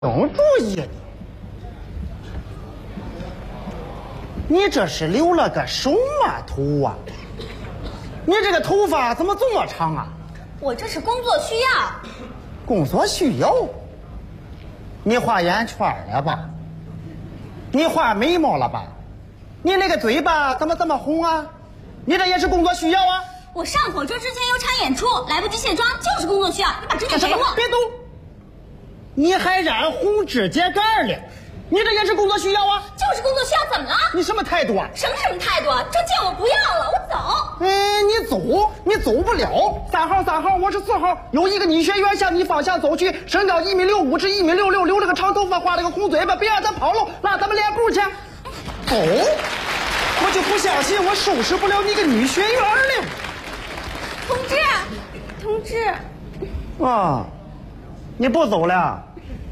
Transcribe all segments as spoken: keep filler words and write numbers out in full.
有主意的，你这是留了个什么头啊？你这个头发怎么这么长啊？ 我这是工作需要。 工作需要？你画眼圈了吧？你画眉毛了吧？你那个嘴巴怎么这么红啊？你这也是工作需要啊？ 我上火车之前有场演出，来不及卸妆，就是工作需要。你把证件给我。 别动！你还染红指甲盖了？你这也是工作需要啊？ 就是工作需要，怎么了？ 你什么态度啊？ 什么什么态度啊？证件我不要了，我走。 哎，你走，你走不了。三号，三号，我是四号。有一个女学员向你方向走去，身高一米六五至一米六六，留了个长头发，画了个红嘴巴，别让她跑了，拉咱们练步去。走，我就不相信我收拾不了你个女学员了。 同志，同志。 啊，你不走了？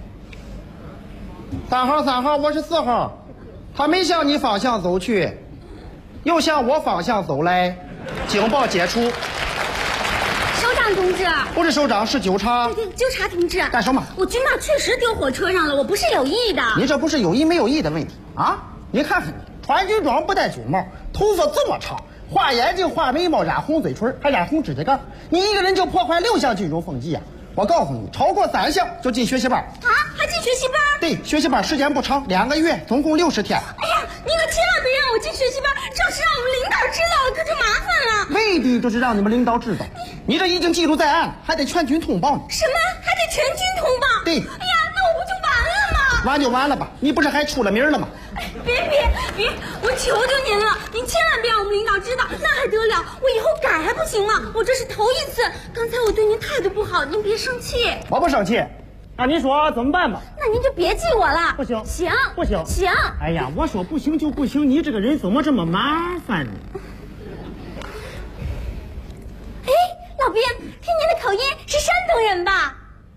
三号，三号，我是四号。他没向你方向走去，又向我方向走来，警报解除。 首长同志， 不是首长，是纠察。 对对，纠察同志。 干什么？ 我军帽确实丢火车上了，我不是有意的。 你这不是有意没有意的问题啊？你看看你，穿军装不戴军帽，头发这么长，画眼睛、画眉毛、染红嘴唇，还染红指甲盖，你一个人就破坏六项军容风纪啊！我告诉你，超过三项就进学习班。 啊，还进学习班？ 对，学习班时间不长，两个月，总共六十天。 哎呀，你可千万别让我进学习班，这要是让我们领导知道了，可就麻烦了。 未必就是让你们领导知道，你这已经记录在案，还得全军通报呢。 什么？还得全军通报？ 对。 哎呀，那我不就完了吗？ 完就完了吧，你不是还出了名了吗？ 哎，别别别，我求求您了，您千万别让我们领导知道，那还得了？我以后改还不行吗？我这是头一次，刚才我对您态度不好，您别生气。 我不生气，那您说怎么办吧？ 那您就别记我了。 不行， 行， 不行， 行。 哎呀，我说不行就不行，你这个人怎么这么麻烦呢？ 哎，老兵，听您的口音是山东人吧？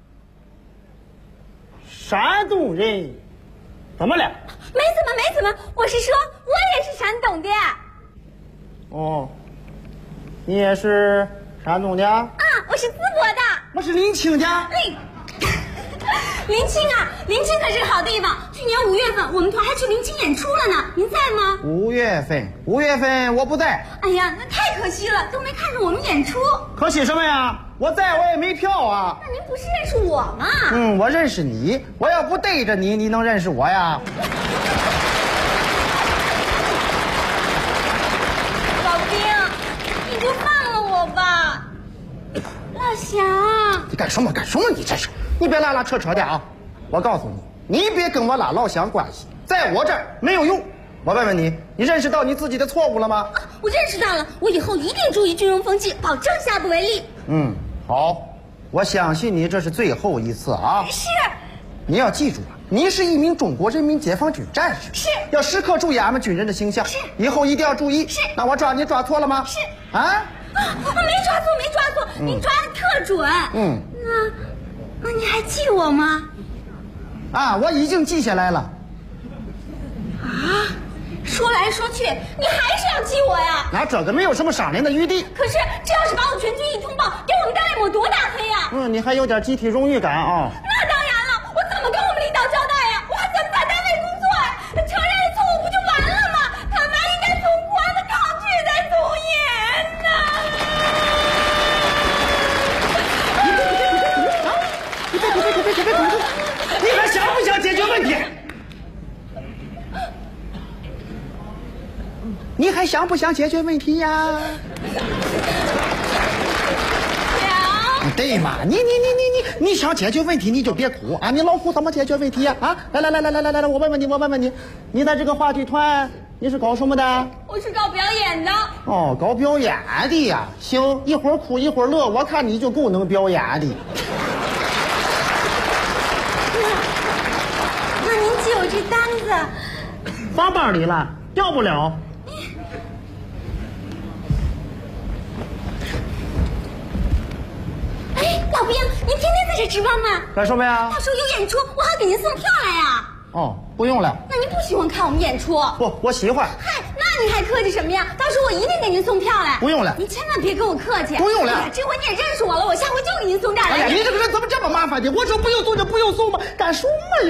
山东人？怎么了？ 没怎么，没怎么，我是说，我也是山东的。 哦，你也是山东的？ 啊，我是淄博的。 我是临清的。 临临清啊，临清可是个好地方。去年五月份，我们团还去临清演出了呢。您在吗？ 五月份，五月份我不在。 哎呀，那太可惜了，都没看着我们演出。 可惜什么呀？我在我也没票啊。 那您不是认识我吗？ 嗯，我认识你。我要不逮着你，你能认识我呀？ 老兵，你就放了我吧。老祥， 你干什么干什么？你这是，你别拉拉扯扯的啊！我告诉你，你别跟我拉老乡关系，在我这儿没有用。我问问你，你认识到你自己的错误了吗？ 啊，我认识到了，我以后一定注意军容风纪，保证下不为例。 嗯，好，我相信你这是最后一次啊。 是。 你要记住啊，你是一名中国人民解放军战士， 是要时刻注意俺们军人的形象。 是， 以后一定要注意。 是。 那我抓你抓错了吗？ 是。 啊？ 啊，没抓错，没抓错，嗯、你抓的特准。 嗯。 那，那你还记我吗？ 啊，我已经记下来了。 啊？说来说去，你还是要记我呀？ 那这个没有什么商量的余地。 可是这要是把我全军一通报，给我们单位抹多大黑呀？ 嗯，你还有点集体荣誉感啊。 那当然了，我怎么跟我们领导交代呀？我还怎么在单位工作呀？承认了错误不就完了吗？他们应该从宽的抗拒再从严呐。 你别别别别别别别别！你还想不想解决问题？你还想不想解决问题呀？ 想。 对嘛，你你你你你你想解决问题你就别哭啊！你老哭怎么解决问题呀？啊，来来来来来来来来，我问问你，我问问你，你在这个话剧团你是搞什么的？ 我是搞表演的。 哦，搞表演的呀。行，一会儿哭一会儿乐，我看你就够能表演的。 那那您记我这单子放包里了，要不了。 老兵，您天天在这值班吗？ 干什么呀？ 到时候有演出，我还给您送票来呀。 哦，不用了。 那您不喜欢看我们演出？ 不，我喜欢。 嗨，那您还客气什么呀？到时候我一定给您送票来。 不用了， 您千万别跟我客气。 不用了， 哎呀，这回你也认识我了，我下回就给您送这儿来。 哎呀，你这个人怎么这么麻烦的？我说不用送就不用送嘛，干什么呀？